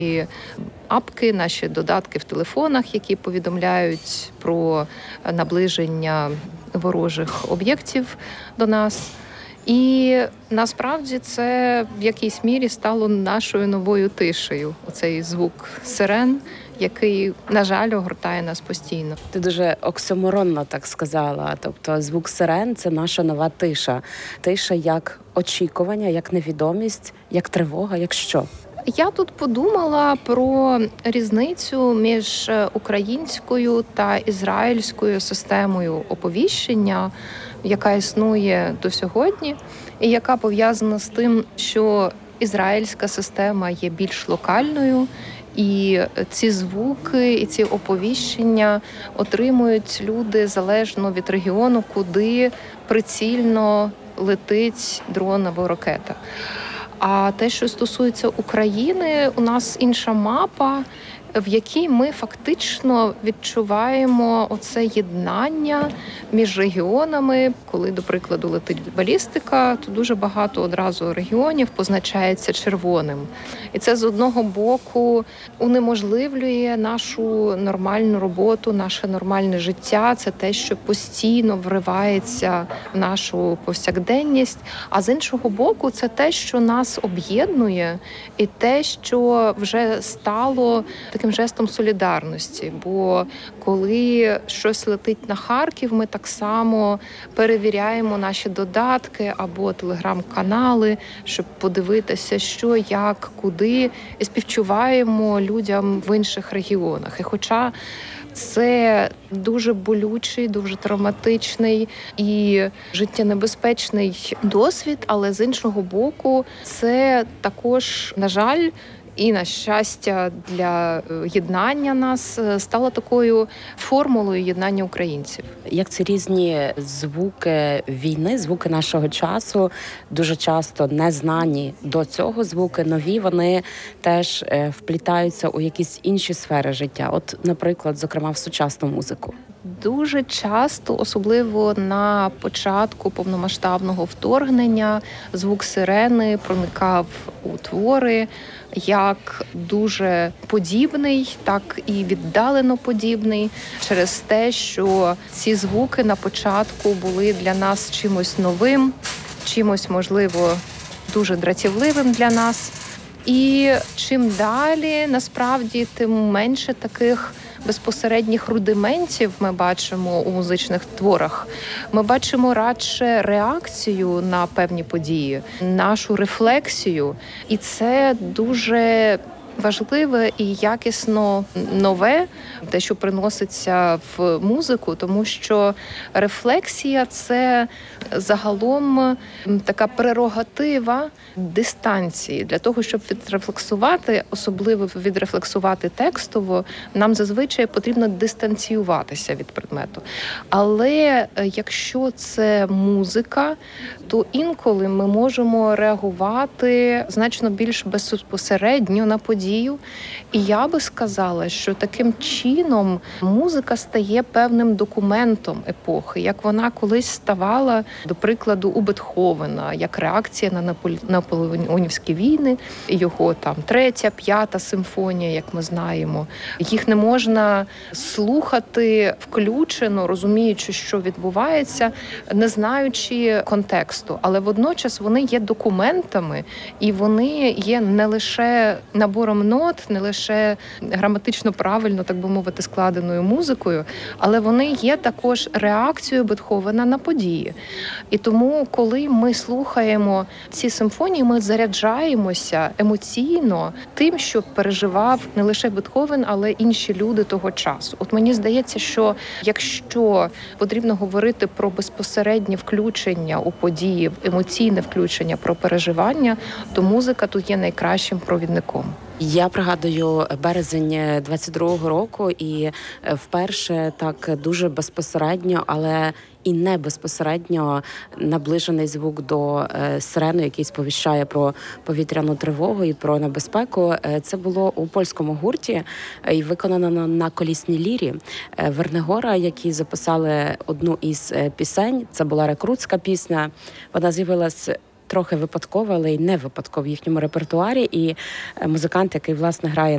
І апки, наші додатки в телефонах, які повідомляють про наближення ворожих об'єктів до нас. І насправді це в якійсь мірі стало нашою новою тишею. Оцей звук сирен, який, на жаль, огортає нас постійно. Ти дуже оксиморонно так сказала. Тобто звук сирен – це наша нова тиша. Тиша як очікування, як невідомість, як тривога, як що? Я тут подумала про різницю між українською та ізраїльською системою оповіщення, яка існує до сьогодні, і яка пов'язана з тим, що ізраїльська система є більш локальною, і ці звуки, і ці оповіщення отримують люди залежно від регіону, куди прицільно летить дрон або ракета. А те, що стосується України, у нас інша мапа, в якій ми фактично відчуваємо оце єднання між регіонами. Коли, до прикладу, летить балістика, то дуже багато одразу регіонів позначається червоним. І це з одного боку унеможливлює нашу нормальну роботу, наше нормальне життя. Це те, що постійно вривається в нашу повсякденність. А з іншого боку, це те, що нас об'єднує, і те, що вже стало таким жестом солідарності. Бо коли щось летить на Харків, ми так само перевіряємо наші додатки або телеграм-канали, щоб подивитися, що, як, куди, і співчуваємо людям в інших регіонах. І хоча це дуже болючий, дуже травматичний і життєнебезпечний досвід, але з іншого боку, це також, на жаль, і, на щастя, для єднання нас стало такою формулою єднання українців. Як ці різні звуки війни, звуки нашого часу, дуже часто незнані до цього звуки, нові, вони теж вплітаються у якісь інші сфери життя. От, наприклад, зокрема, в сучасну музику. Дуже часто, особливо на початку повномасштабного вторгнення, звук сирени проникав у твори як дуже подібний, так і віддалено подібний, через те, що ці звуки на початку були для нас чимось новим, чимось, можливо, дуже дратівливим для нас. І чим далі, насправді, тим менше таких безпосередніх рудиментів ми бачимо у музичних творах. Ми бачимо радше реакцію на певні події, нашу рефлексію. І це дуже важливе і якісно нове, те, що приноситься в музику, тому що рефлексія – це загалом така прерогатива дистанції. Для того, щоб відрефлексувати, особливо відрефлексувати текстово, нам зазвичай потрібно дистанціюватися від предмету. Але якщо це музика, то інколи ми можемо реагувати значно більш безпосередньо на подію. І я би сказала, що таким чином музика стає певним документом епохи, як вона колись ставала, до прикладу, у Бетховена, як реакція на наполеонівські війни, його там 3-я, 5-та симфонія, як ми знаємо. Їх не можна слухати включено, розуміючи, що відбувається, не знаючи контексту. Але водночас вони є документами, і вони є не лише набором нот, не лише граматично правильно, так би мовити, складеною музикою, але вони є також реакцією Бетховена на події. І тому, коли ми слухаємо ці симфонії, ми заряджаємося емоційно тим, що переживав не лише Бетховен, але інші люди того часу. От мені здається, що якщо потрібно говорити про безпосереднє включення у події, емоційне включення, про переживання, то музика тут є найкращим провідником. Я пригадую березень 22-го року і вперше так дуже безпосередньо, але і не безпосередньо наближений звук до сирени, який сповіщає про повітряну тривогу і про небезпеку. Це було у польському гурті і виконано на колісній лірі Вернегора, які записали одну із пісень. Це була рекрутська пісня. Вона з'явилась трохи випадково, але й не випадково в їхньому репертуарі. І музикант, який, власне, грає